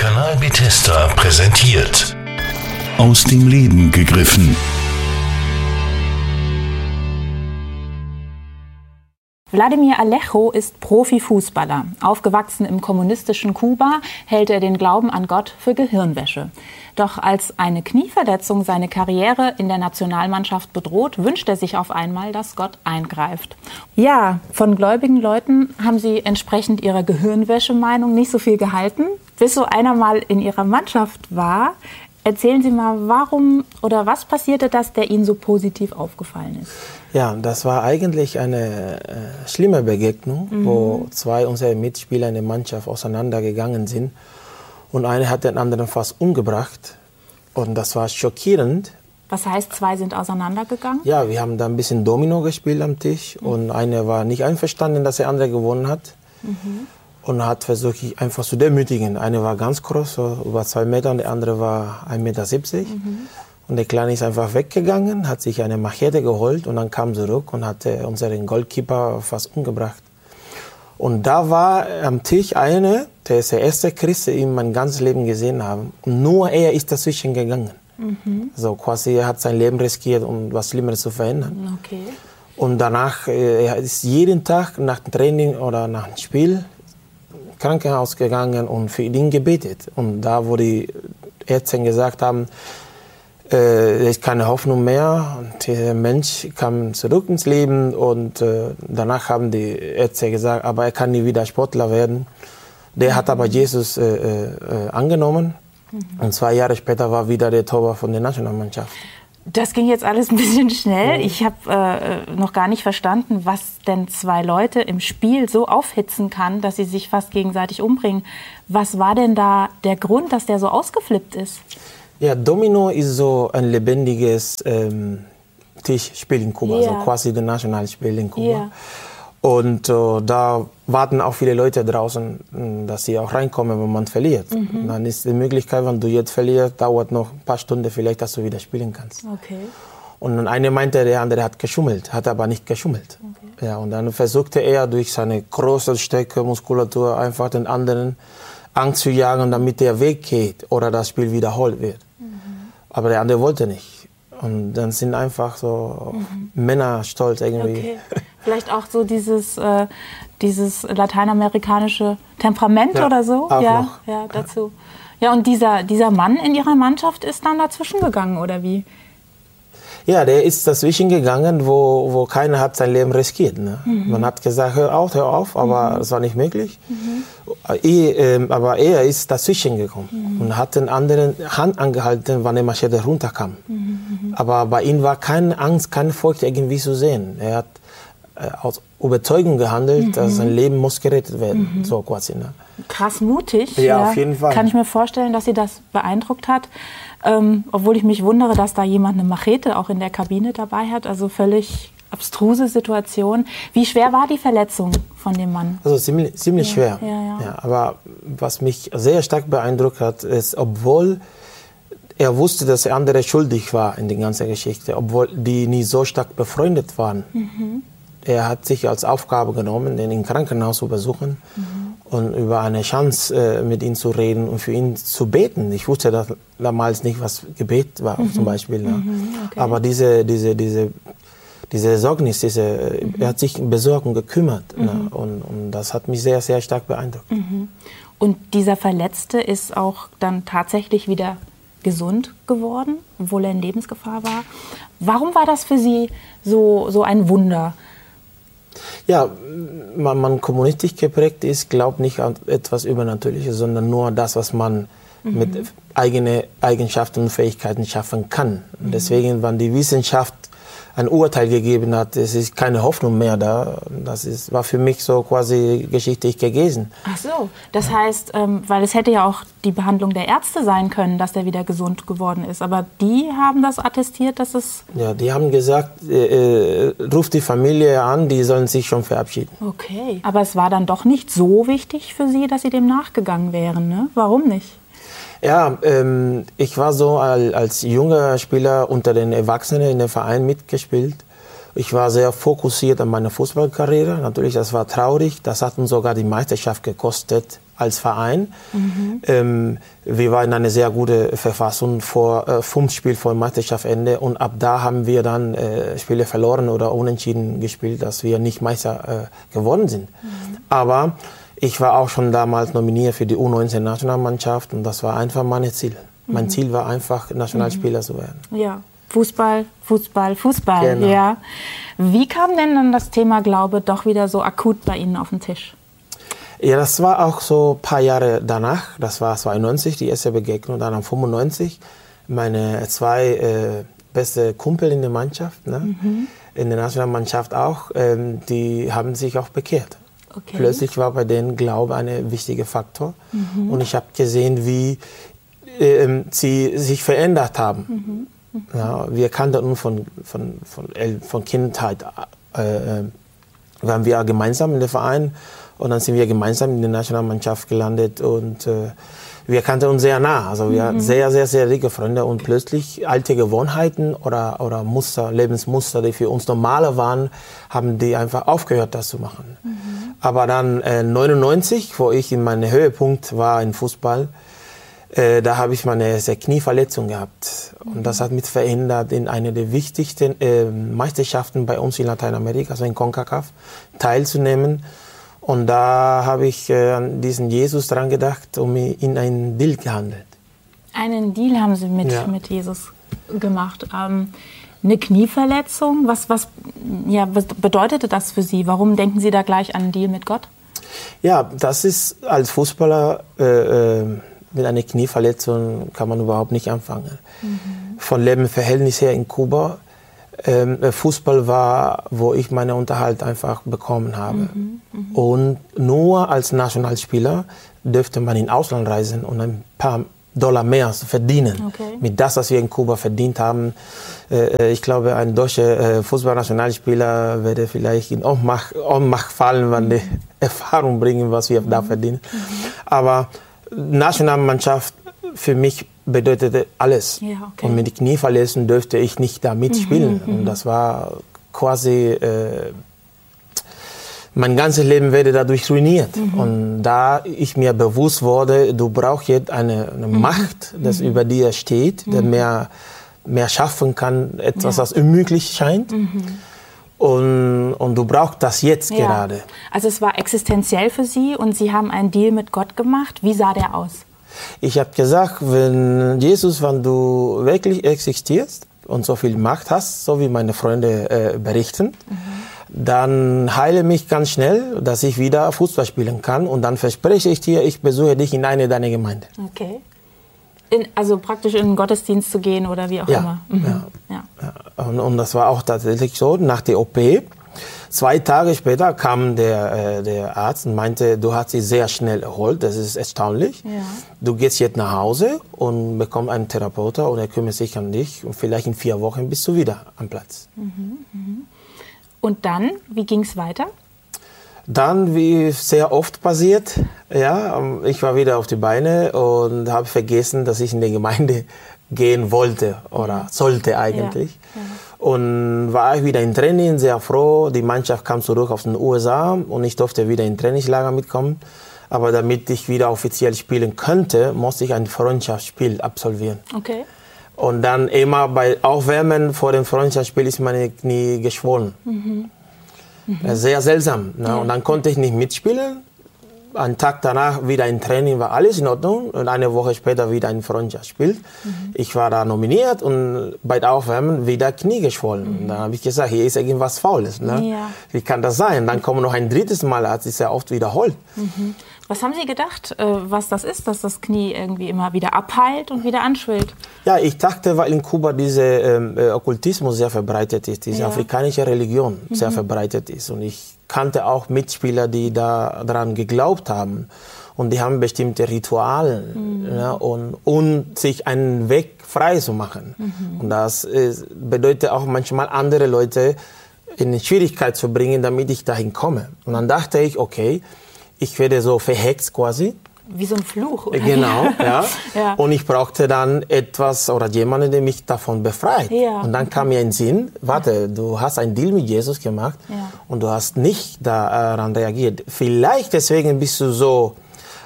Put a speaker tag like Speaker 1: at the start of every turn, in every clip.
Speaker 1: Kanal Bethesda präsentiert.
Speaker 2: Aus dem Leben gegriffen.
Speaker 3: Wladimir Alejo ist Profifußballer. Aufgewachsen im kommunistischen Kuba hält er den Glauben an Gott für Gehirnwäsche. Doch als eine Knieverletzung seine Karriere in der Nationalmannschaft bedroht, wünscht er sich auf einmal, dass Gott eingreift. Ja, von gläubigen Leuten haben sie entsprechend ihrer Gehirnwäsche-Meinung nicht so viel gehalten, bis so einer mal in ihrer Mannschaft war. Erzählen Sie mal, warum oder was passierte das, der Ihnen so positiv aufgefallen ist?
Speaker 4: Ja, das war eigentlich eine schlimme Begegnung, wo zwei unserer Mitspieler in der Mannschaft auseinandergegangen sind. Und einer hat den anderen fast umgebracht. Und das war schockierend.
Speaker 3: Was heißt, zwei sind auseinandergegangen?
Speaker 4: Ja, wir haben da ein bisschen Domino gespielt am Tisch. Und einer war nicht einverstanden, dass der andere gewonnen hat. Und hat versucht, ihn einfach zu demütigen. Einer war ganz groß, so über 2 Meter, und der andere war 1,70 Meter. Und der Kleine ist einfach weggegangen, hat sich eine Machete geholt und dann kam zurück und hat unseren Goalkeeper fast umgebracht. Und da war am Tisch einer, der ist der erste Christ, den ich in meinem ganzen Leben gesehen habe. Und nur er ist dazwischen gegangen. So quasi, er hat sein Leben riskiert, um was Schlimmeres zu verhindern. Okay. Und danach, er ist jeden Tag nach dem Training oder nach dem Spiel Krankenhaus gegangen und für ihn gebetet. Und da, wo die Ärzte gesagt haben, es ist keine Hoffnung mehr, und der Mensch kam zurück ins Leben, und danach haben die Ärzte gesagt, aber er kann nie wieder Sportler werden. Der hat aber Jesus angenommen, und 2 Jahre später war wieder der Torwart von der Nationalmannschaft.
Speaker 3: Das ging jetzt alles ein bisschen schnell. Ich habe noch gar nicht verstanden, was denn 2 Leute im Spiel so aufhitzen kann, dass sie sich fast gegenseitig umbringen. Was war denn da der Grund, dass der so ausgeflippt ist?
Speaker 4: Ja, Domino ist so ein lebendiges Tischspiel in Kuba, so quasi das Nationalspiel in Kuba. Und da warten auch viele Leute draußen, dass sie auch reinkommen, wenn man verliert. Dann ist die Möglichkeit, wenn du jetzt verlierst, dauert noch ein paar Stunden vielleicht, dass du wieder spielen kannst. Okay. Und dann einer meinte, der andere hat geschummelt, hat aber nicht geschummelt. Okay. Ja, und dann versuchte er durch seine große, starke Muskulatur einfach den anderen Angst zu jagen, damit der weggeht oder das Spiel wiederholt wird. Aber der andere wollte nicht. Und dann sind einfach so Männer stolz irgendwie. Okay.
Speaker 3: Vielleicht auch so dieses lateinamerikanische Temperament oder so? Ja, dazu. Ja, und dieser Mann in Ihrer Mannschaft ist dann dazwischen gegangen, oder wie?
Speaker 4: Ja, der ist dazwischen gegangen, wo keiner hat sein Leben riskiert. Ne? Man hat gesagt, hör auf, aber es war nicht möglich. Aber er ist dazwischen gekommen und hat den anderen Hand angehalten, wann der Machete runterkam. Aber bei ihm war keine Angst, keine Furcht irgendwie zu sehen. Er hat aus Überzeugung gehandelt, dass sein Leben muss gerettet werden, so quasi. Ne?
Speaker 3: Krass mutig.
Speaker 4: Ja, auf jeden Fall.
Speaker 3: Kann ich mir vorstellen, dass Sie das beeindruckt hat. Obwohl ich mich wundere, dass da jemand eine Machete auch in der Kabine dabei hat. Also völlig abstruse Situation. Wie schwer war die Verletzung von dem Mann?
Speaker 4: Also ziemlich schwer. Ja, aber was mich sehr stark beeindruckt hat, ist, obwohl er wusste, dass der andere schuldig war in der ganzen Geschichte, obwohl die nie so stark befreundet waren. Er hat sich als Aufgabe genommen, den im Krankenhaus zu besuchen und über eine Chance mit ihm zu reden und für ihn zu beten. Ich wusste damals nicht, was Gebet war, zum Beispiel. Ne? Okay. Aber diese Sorgnis, er hat sich besorgt und gekümmert. Ne? Und das hat mich sehr, sehr stark beeindruckt.
Speaker 3: Und dieser Verletzte ist auch dann tatsächlich wieder gesund geworden, obwohl er in Lebensgefahr war. Warum war das für Sie so ein Wunder?
Speaker 4: Ja, man kommunistisch geprägt ist, glaubt nicht an etwas Übernatürliches, sondern nur das, was man mit eigenen Eigenschaften und Fähigkeiten schaffen kann. Und deswegen, wenn die Wissenschaft ein Urteil gegeben hat, es ist keine Hoffnung mehr da. War für mich so quasi geschichtlich gegessen.
Speaker 3: Ach so, das heißt, weil es hätte ja auch die Behandlung der Ärzte sein können, dass der wieder gesund geworden ist. Aber die haben das attestiert, dass es...
Speaker 4: Ja, die haben gesagt, ruft die Familie an, die sollen sich schon verabschieden.
Speaker 3: Okay, aber es war dann doch nicht so wichtig für Sie, dass Sie dem nachgegangen wären, ne? Warum nicht?
Speaker 4: Ja, ich war so als junger Spieler unter den Erwachsenen in dem Verein mitgespielt. Ich war sehr fokussiert an meiner Fußballkarriere. Natürlich, das war traurig. Das hat uns sogar die Meisterschaft gekostet. als Verein. Wir waren in einer sehr guten Verfassung vor 5 Spielen vor Meisterschaftsende und ab da haben wir dann Spiele verloren oder unentschieden gespielt, dass wir nicht Meister geworden sind. Aber ich war auch schon damals nominiert für die U19-Nationalmannschaft und das war einfach mein Ziel. Mein Ziel war einfach, Nationalspieler zu werden.
Speaker 3: Ja, Fußball.
Speaker 4: Genau.
Speaker 3: Ja. Wie kam denn dann das Thema Glaube doch wieder so akut bei Ihnen auf den Tisch?
Speaker 4: Ja, das war auch so ein paar Jahre danach. Das war 92, die erste Begegnung. Dann 95 meine 2 beste Kumpel in der Mannschaft, ne? In der Nationalmannschaft auch, die haben sich auch bekehrt.
Speaker 3: Okay.
Speaker 4: Plötzlich war bei denen Glaube ein wichtiger Faktor. Und ich habe gesehen, wie sie sich verändert haben. Ja, wir kannten uns von Kindheit. Waren wir gemeinsam in der Verein und dann sind wir gemeinsam in der Nationalmannschaft gelandet und wir kannten uns sehr nah. Also wir hatten sehr, sehr, sehr dicke Freunde und plötzlich alte Gewohnheiten oder Muster, Lebensmuster, die für uns normale waren, haben die einfach aufgehört, das zu machen. Aber dann 99, wo ich in meinem Höhepunkt war im Fußball, da habe ich meine Knieverletzung gehabt. Und das hat mich verhindert, in einer der wichtigsten Meisterschaften bei uns in Lateinamerika, also in CONCACAF, teilzunehmen. Und da habe ich an diesen Jesus dran gedacht und in einen Deal gehandelt.
Speaker 3: Einen Deal haben Sie mit Jesus gemacht. Eine Knieverletzung, was bedeutete das für Sie? Warum denken Sie da gleich an einen Deal mit Gott?
Speaker 4: Ja, das ist als Fußballer... mit einer Knieverletzung kann man überhaupt nicht anfangen. Von Lebensverhältnis her in Kuba, Fußball war, wo ich meinen Unterhalt einfach bekommen habe. Und nur als Nationalspieler dürfte man in Ausland reisen und ein paar $, mehr verdienen.
Speaker 3: Okay.
Speaker 4: Mit das, was wir in Kuba verdient haben. Ich glaube, ein deutscher Fußballnationalspieler würde vielleicht in Ohnmacht fallen, wenn die Erfahrung bringen, was wir da verdienen. Aber Nationalmannschaft für mich bedeutete alles.
Speaker 3: Ja, okay.
Speaker 4: Und mit den Knieverletzungen dürfte ich nicht da mitspielen. Und das war quasi, mein ganzes Leben wurde dadurch ruiniert. Und da ich mir bewusst wurde, du brauchst jetzt eine Macht, das über dir steht, der mehr schaffen kann, etwas, das unmöglich scheint. Und du brauchst das jetzt gerade.
Speaker 3: Also es war existenziell für Sie und Sie haben einen Deal mit Gott gemacht. Wie sah der aus?
Speaker 4: Ich habe gesagt, wenn du wirklich existierst und so viel Macht hast, so wie meine Freunde berichten, dann heile mich ganz schnell, dass ich wieder Fußball spielen kann. Und dann verspreche ich dir, ich besuche dich in eine deiner Gemeinden.
Speaker 3: Okay. Also praktisch in den Gottesdienst zu gehen oder wie auch immer.
Speaker 4: Ja. Und das war auch tatsächlich so. Nach der OP, 2 Tage später kam der Arzt und meinte, du hast dich sehr schnell erholt, das ist erstaunlich. Ja. Du gehst jetzt nach Hause und bekommst einen Therapeuten und er kümmert sich um dich. Und vielleicht in 4 Wochen bist du wieder am Platz.
Speaker 3: Und dann, wie ging es weiter?
Speaker 4: Dann, wie sehr oft passiert, ich war wieder auf die Beine und habe vergessen, dass ich in die Gemeinde gehen wollte oder sollte eigentlich. Ja. Und war ich wieder im Training, sehr froh. Die Mannschaft kam zurück aus den USA und ich durfte wieder im Trainingslager mitkommen. Aber damit ich wieder offiziell spielen könnte, musste ich ein Freundschaftsspiel absolvieren.
Speaker 3: Okay.
Speaker 4: Und dann immer bei Aufwärmen vor dem Freundschaftsspiel ist meine Knie geschwollen. Sehr seltsam. Ne? Ja. Und dann konnte ich nicht mitspielen. Einen Tag danach wieder ein Training, war alles in Ordnung. Und eine Woche später wieder ein Freundschaftsspiel. Ich war da nominiert und bei der Aufwärmen wieder Knie geschwollen. Und dann habe ich gesagt, hier ist irgendwas Faules. Ne? Ja. Wie kann das sein? Dann kommt noch ein drittes Mal, hat sich sehr oft wiederholt.
Speaker 3: Was haben Sie gedacht, was das ist, dass das Knie irgendwie immer wieder abheilt und wieder anschwillt?
Speaker 4: Ja, ich dachte, weil in Kuba dieser Okkultismus sehr verbreitet ist, diese afrikanische Religion sehr verbreitet ist. Und ich kannte auch Mitspieler, die daran geglaubt haben. Und die haben bestimmte Ritualen, und sich einen Weg frei zu machen. Und das bedeutet auch manchmal andere Leute in Schwierigkeit zu bringen, damit ich dahin komme. Und dann dachte ich, okay, ich werde so verhext quasi.
Speaker 3: Wie so ein Fluch, oder?
Speaker 4: Genau, ja. Und ich brauchte dann etwas oder jemanden, der mich davon befreit. Ja. Und dann kam mir ein Sinn, warte, du hast einen Deal mit Jesus gemacht und du hast nicht daran reagiert. Vielleicht deswegen bist du so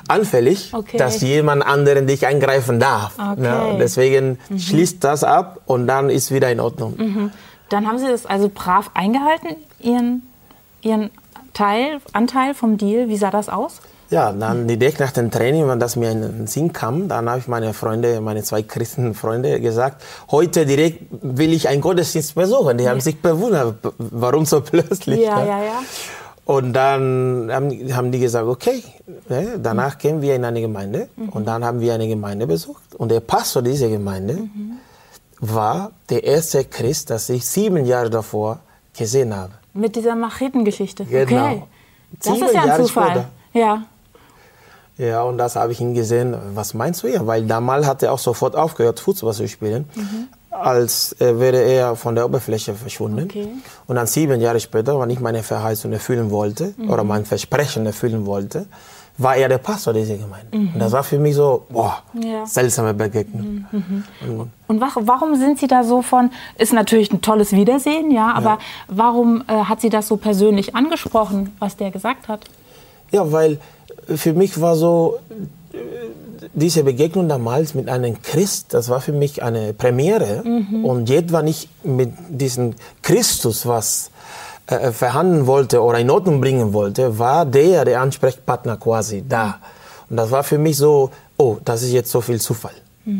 Speaker 4: anfällig, dass jemand anderen dich eingreifen darf. Ne? Deswegen schließt das ab und dann ist wieder in Ordnung.
Speaker 3: Dann haben Sie das also brav eingehalten, Ihren Anteil vom Deal. Wie sah das aus?
Speaker 4: Ja, dann direkt nach dem Training, wenn das mir in den Sinn kam, dann habe ich meine 2 Christenfreunde gesagt, heute direkt will ich einen Gottesdienst besuchen. Die haben sich bewundert, warum so plötzlich.
Speaker 3: Ja.
Speaker 4: Und dann haben die gesagt, okay, ne, danach gehen wir in eine Gemeinde. Und dann haben wir eine Gemeinde besucht. Und der Pastor dieser Gemeinde war der erste Christ, das ich 7 Jahre davor gesehen habe.
Speaker 3: Mit dieser Machetengeschichte?
Speaker 4: Genau.
Speaker 3: Okay. Das ist ja ein Zufall. Ja.
Speaker 4: Ja, und das habe ich ihn gesehen. Was meinst du ja? Weil damals hat er auch sofort aufgehört, Fußball zu spielen, als wäre er von der Oberfläche verschwunden. Okay. Und dann 7 Jahre später, wenn ich meine Verheißung erfüllen wollte oder mein Versprechen erfüllen wollte, war er der Pastor dieser Gemeinde. Und das war für mich so, seltsame Begegnung.
Speaker 3: Und warum sind Sie da so von, ist natürlich ein tolles Wiedersehen, ja, aber warum hat Sie das so persönlich angesprochen, was der gesagt hat?
Speaker 4: Ja, weil für mich war so, diese Begegnung damals mit einem Christ, das war für mich eine Premiere. Und jetzt, wenn ich mit diesem Christus was verhandeln wollte oder in Ordnung bringen wollte, war der Ansprechpartner quasi da. Und das war für mich so, oh, das ist jetzt so viel Zufall.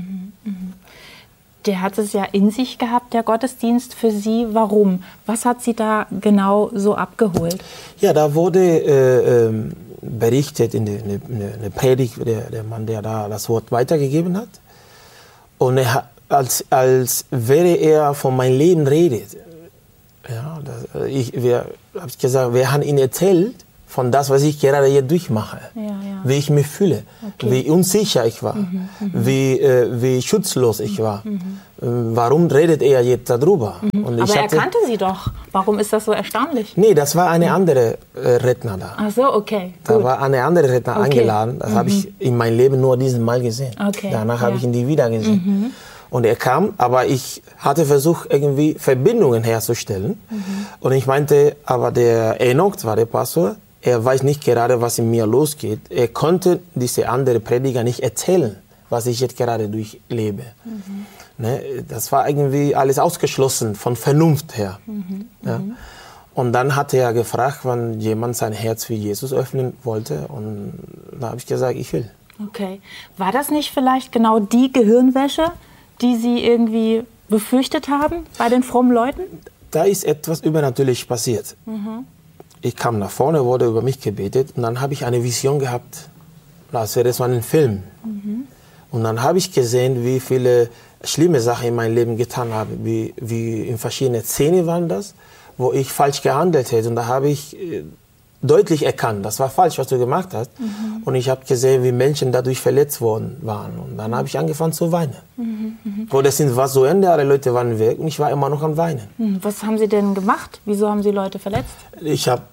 Speaker 3: Der hat es ja in sich gehabt, der Gottesdienst für Sie. Warum? Was hat Sie da genau so abgeholt?
Speaker 4: Ja, da wurde berichtet in der Predigt, der Mann, der da das Wort weitergegeben hat. Und er, als wäre er von meinem Leben redet. Ja, habe ich gesagt, wir haben ihn erzählt von das, was ich gerade hier durchmache. Wie ich mich fühle, wie unsicher ich war, wie schutzlos ich war. Warum redet er jetzt darüber? Und
Speaker 3: aber er kannte Sie doch. Warum ist das so erstaunlich?
Speaker 4: Nee, das war eine andere Redner da.
Speaker 3: Ach so, okay.
Speaker 4: Da war eine andere Redner eingeladen. Das habe ich in meinem Leben nur diesen Mal gesehen. Danach habe ich ihn nie wieder gesehen. Und er kam, aber ich hatte versucht, irgendwie Verbindungen herzustellen. Und ich meinte, aber der Enoch, war der Pastor, er weiß nicht gerade, was in mir losgeht. Er konnte diese andere Prediger nicht erzählen, was ich jetzt gerade durchlebe. Ne? Das war irgendwie alles ausgeschlossen von Vernunft her. Ja? Und dann hat er gefragt, wann jemand sein Herz für Jesus öffnen wollte. Und da habe ich gesagt, ich will.
Speaker 3: Okay. War das nicht vielleicht genau die Gehirnwäsche, die Sie irgendwie befürchtet haben bei den frommen Leuten?
Speaker 4: Da ist etwas Übernatürliches passiert. Ich kam nach vorne, wurde über mich gebetet und dann habe ich eine Vision gehabt, als wäre es so ein Film. Und dann habe ich gesehen, wie viele schlimme Sachen in meinem Leben getan habe, wie in verschiedenen Szenen waren das, wo ich falsch gehandelt hätte. Und da habe ich deutlich erkannt, das war falsch, was du gemacht hast. Und ich habe gesehen, wie Menschen dadurch verletzt worden waren. Und dann habe ich angefangen zu weinen. Gottesdienst war so Ende, alle Leute waren weg und ich war immer noch am Weinen.
Speaker 3: Was haben Sie denn gemacht? Wieso haben Sie Leute verletzt?
Speaker 4: Ich habe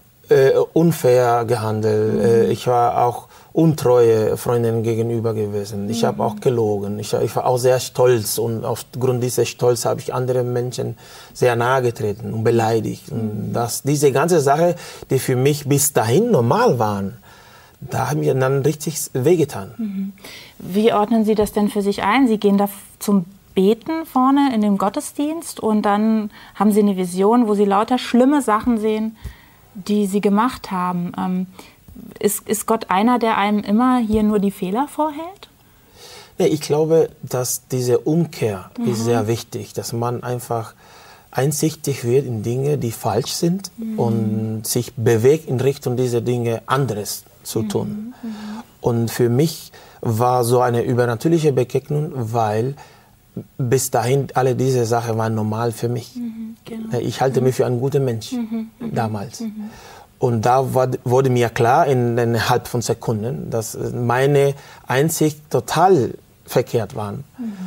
Speaker 4: unfair gehandelt. Ich war auch untreue Freundinnen gegenüber gewesen. Ich habe auch gelogen. Ich war auch sehr stolz und aufgrund dieses Stolz habe ich andere Menschen sehr nahe getreten und beleidigt. Und diese ganze Sache, die für mich bis dahin normal waren, da haben mir dann richtig wehgetan.
Speaker 3: Wie ordnen Sie das denn für sich ein? Sie gehen da zum Beten vorne in dem Gottesdienst und dann haben Sie eine Vision, wo Sie lauter schlimme Sachen sehen, die Sie gemacht haben. Ist Gott einer, der einem immer hier nur die Fehler vorhält?
Speaker 4: Nee, ich glaube, dass diese Umkehr ist sehr wichtig, dass man einfach einsichtig wird in Dinge, die falsch sind und sich bewegt in Richtung dieser Dinge anderes zu tun. Und für mich war so eine übernatürliche Begegnung, weil bis dahin alle diese Sachen waren normal für mich. Ich halte mich für einen guten Mensch damals. Und da wurde mir klar, innerhalb von Sekunden, dass meine Einsicht total verkehrt waren.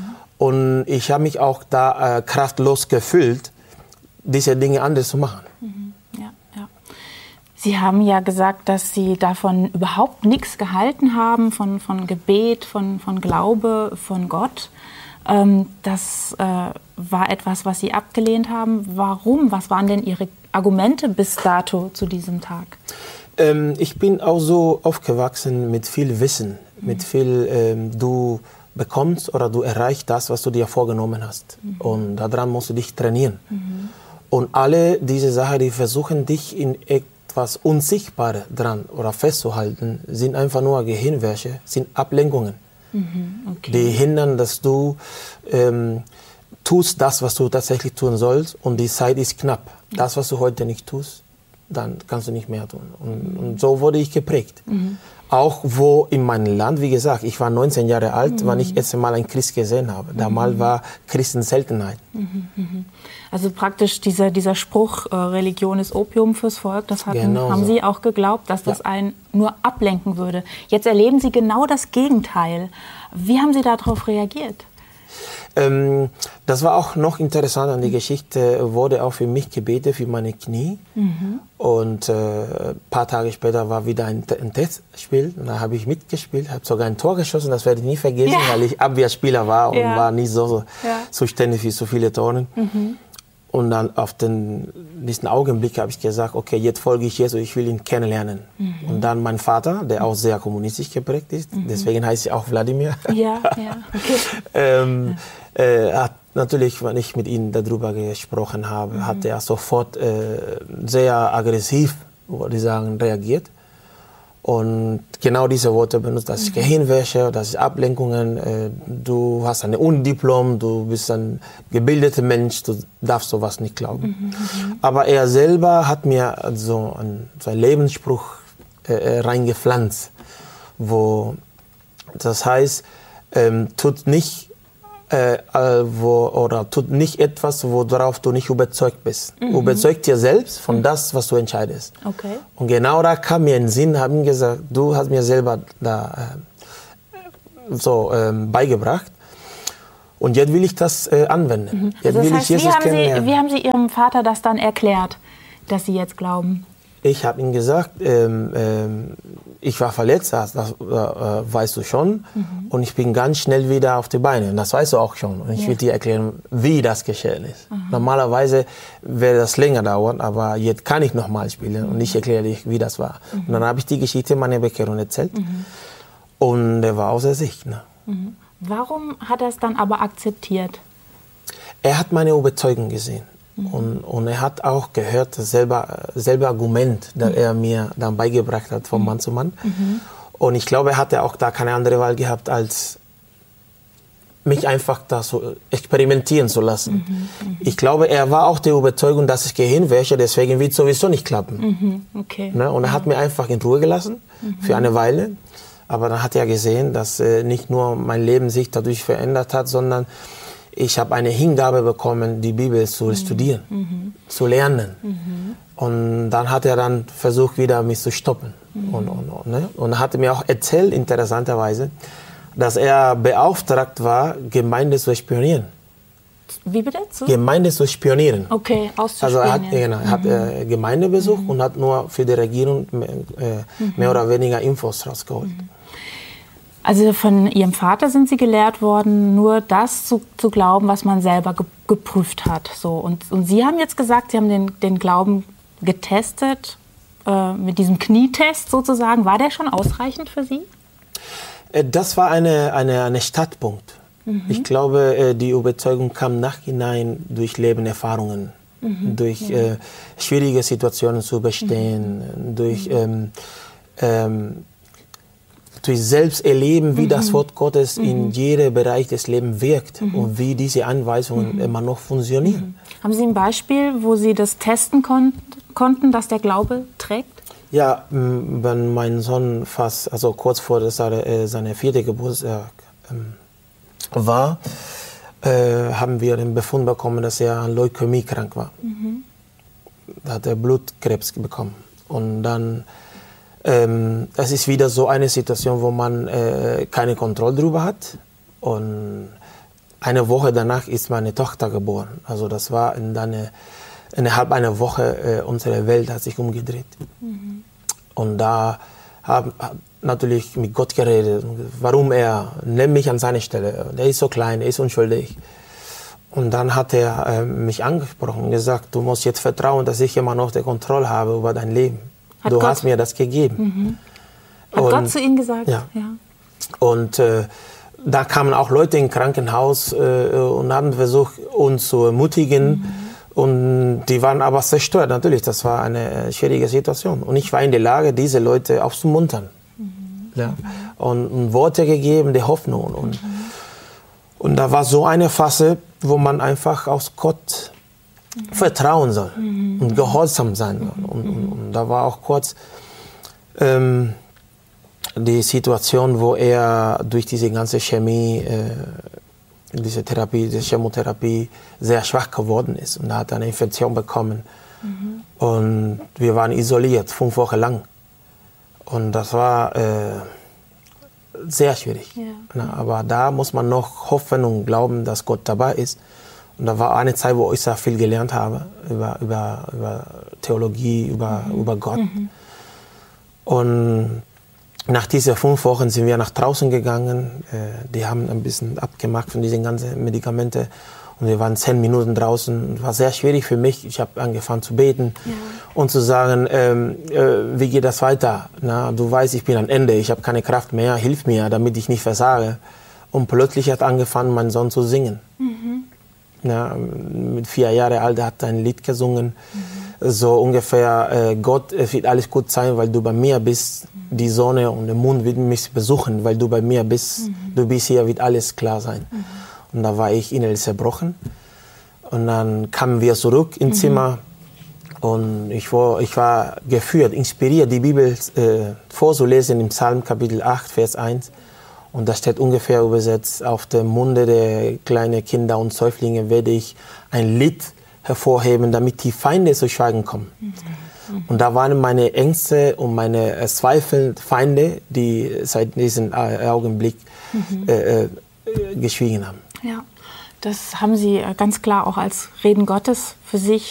Speaker 4: Und ich habe mich auch da kraftlos gefühlt, diese Dinge anders zu machen.
Speaker 3: Ja. Sie haben ja gesagt, dass Sie davon überhaupt nichts gehalten haben, von Gebet, von Glaube, von Gott. Das war etwas, was Sie abgelehnt haben. Warum? Was waren denn Ihre Argumente bis dato zu diesem Tag?
Speaker 4: Ich bin auch so aufgewachsen mit viel Wissen, mit viel, du bekommst oder du erreichst das, was du dir vorgenommen hast. Und daran musst du dich trainieren. Und alle diese Sachen, die versuchen, dich in etwas Unsichtbares dran oder festzuhalten, sind einfach nur Gehirnwäsche, sind Ablenkungen. Okay. Die hindern, dass du tust das, was du tatsächlich tun sollst, und die Zeit ist knapp. Das, was du heute nicht tust, dann kannst du nicht mehr tun. Und so wurde ich geprägt. Auch wo in meinem Land, wie gesagt, ich war 19 Jahre alt, wann ich erst einmal einen Christ gesehen habe. Damals war Christen Seltenheit.
Speaker 3: Also praktisch dieser Spruch, Religion ist Opium fürs Volk, das haben Sie auch geglaubt, dass das einen nur ablenken würde. Jetzt erleben Sie genau das Gegenteil. Wie haben Sie darauf reagiert?
Speaker 4: Das war auch noch interessant an der Geschichte, wurde auch für mich gebetet, für meine Knie. Und ein paar Tage später war wieder ein Testspiel. Da habe ich mitgespielt, habe sogar ein Tor geschossen, das werde ich nie vergessen, weil ich Abwehrspieler war und war nicht so zuständig für so viele Tore. Und dann auf diesen Augenblick habe ich gesagt, okay, jetzt folge ich Jesus, ich will ihn kennenlernen. Und dann mein Vater, der auch sehr kommunistisch geprägt ist, deswegen heißt er auch Wladimir. Hat natürlich, wenn ich mit ihm darüber gesprochen habe, hat er sofort sehr aggressiv, würde ich sagen, reagiert. Und genau diese Worte benutzt, das ist Gehirnwäsche, das ist Ablenkungen, du hast ein Unidiplom, du bist ein gebildeter Mensch, du darfst sowas nicht glauben. Aber er selber hat mir so einen Lebensspruch reingepflanzt, wo das heißt, tut nicht etwas, worauf du nicht überzeugt bist. Überzeug dir selbst von das, was du entscheidest. Okay. Und genau da kam mir in den Sinn, haben ihm gesagt, du hast mir selber da beigebracht. Und jetzt will ich das anwenden. Jetzt
Speaker 3: also
Speaker 4: will
Speaker 3: das heißt, wie haben Sie Ihrem Vater das dann erklärt, dass Sie jetzt glauben?
Speaker 4: Ich habe ihm gesagt, ich war verletzt, das weißt du schon. Und ich bin ganz schnell wieder auf die Beine. Das weißt du auch schon. Und ich will dir erklären, wie das geschehen ist. Normalerweise wäre das länger dauern, aber jetzt kann ich nochmal spielen. Und ich erkläre dir, wie das war. Und dann habe ich die Geschichte meiner Bekehrung erzählt. Und er war außer sich. Ne?
Speaker 3: Warum hat er es dann aber akzeptiert?
Speaker 4: Er hat meine Überzeugung gesehen. Und er hat auch gehört, selbe Argument, das er mir dann beigebracht hat, von Mann zu Mann. Und ich glaube, er hatte auch da keine andere Wahl gehabt, als mich einfach da so experimentieren zu lassen. Ich glaube, er war auch der Überzeugung, dass ich Gehirnwäsche, deswegen wird es sowieso nicht klappen. Ne? Und er hat mir einfach in Ruhe gelassen, für eine Weile. Aber dann hat er gesehen, dass nicht nur mein Leben sich dadurch verändert hat, sondern ich habe eine Hingabe bekommen, die Bibel zu studieren, zu lernen. Und dann hat er dann versucht, wieder mich zu stoppen. Und er hatte mir auch erzählt, interessanterweise, dass er beauftragt war, Gemeinde zu spionieren.
Speaker 3: Wie bitte?
Speaker 4: Gemeinde zu spionieren.
Speaker 3: Okay, auszuspionieren.
Speaker 4: Also er hat Gemeinde besucht und hat nur für die Regierung mehr oder weniger Infos rausgeholt.
Speaker 3: Also von Ihrem Vater sind Sie gelehrt worden, nur das zu glauben, was man selber geprüft hat. So. Und Sie haben jetzt gesagt, Sie haben den Glauben getestet, mit diesem Knietest sozusagen. War der schon ausreichend für Sie?
Speaker 4: Das war eine Startpunkt. Ich glaube, die Überzeugung kam nachhinein durch Lebenerfahrungen, durch schwierige Situationen zu überstehen, durch selbst erleben, wie das Wort Gottes in jedem Bereich des Lebens wirkt und wie diese Anweisungen immer noch funktionieren.
Speaker 3: Haben Sie ein Beispiel, wo Sie das testen konnten, dass der Glaube trägt?
Speaker 4: Ja, wenn mein Sohn kurz vor seiner 4. Geburtstag war, haben wir den Befund bekommen, dass er an Leukämie krank war. Da hat er Blutkrebs bekommen. Und dann es ist wieder so eine Situation, wo man keine Kontrolle darüber hat. Und eine Woche danach ist meine Tochter geboren. Also das war innerhalb einer Woche, unsere Welt hat sich umgedreht. Und da habe natürlich mit Gott geredet. Warum nimmt mich an seine Stelle. Der ist so klein, er ist unschuldig. Und dann hat er mich angesprochen und gesagt, du musst jetzt vertrauen, dass ich immer noch die Kontrolle habe über dein Leben. du hast mir das gegeben.
Speaker 3: Hat Gott zu Ihnen gesagt?
Speaker 4: Ja. Und da kamen auch Leute im Krankenhaus und haben versucht, uns zu ermutigen. Und die waren aber zerstört, natürlich. Das war eine schwierige Situation. Und ich war in der Lage, diese Leute aufzumuntern. Ja. Und Worte gegeben, die Hoffnung. Und da war so eine Phase, wo man einfach auf Gott vertrauen soll und gehorsam sein soll. Und da war auch kurz die Situation, wo er durch diese ganze Chemie, diese Therapie, diese Chemotherapie sehr schwach geworden ist. Und er hat eine Infektion bekommen. Und wir waren isoliert, 5 Wochen lang. Und das war sehr schwierig. Ja. Aber da muss man noch hoffen und glauben, dass Gott dabei ist. Und da war eine Zeit, wo ich sehr viel gelernt habe über Theologie, über Gott. Und nach diesen 5 Wochen sind wir nach draußen gegangen. Die haben ein bisschen abgemacht von diesen ganzen Medikamenten. Und wir waren 10 Minuten draußen. Es war sehr schwierig für mich. Ich habe angefangen zu beten und zu sagen, wie geht das weiter? Na, du weißt, ich bin am Ende, ich habe keine Kraft mehr, hilf mir, damit ich nicht versage. Und plötzlich hat angefangen, mein Sohn zu singen. Ja, mit 4 Jahren alt hat er ein Lied gesungen. So ungefähr, Gott, es wird alles gut sein, weil du bei mir bist. Die Sonne und der Mond wird mich besuchen, weil du bei mir bist. Du bist hier, wird alles klar sein. Und da war ich innerlich zerbrochen. Und dann kamen wir zurück ins Zimmer. Und ich war geführt, inspiriert, die Bibel vorzulesen im Psalm Kapitel 8, Vers 1. Und da steht ungefähr übersetzt, auf dem Munde der kleinen Kinder und Säuglinge werde ich ein Lied hervorheben, damit die Feinde zu Schweigen kommen. Und da waren meine Ängste und meine Zweifel Feinde, die seit diesem Augenblick geschwiegen haben.
Speaker 3: Ja, das haben Sie ganz klar auch als Reden Gottes für sich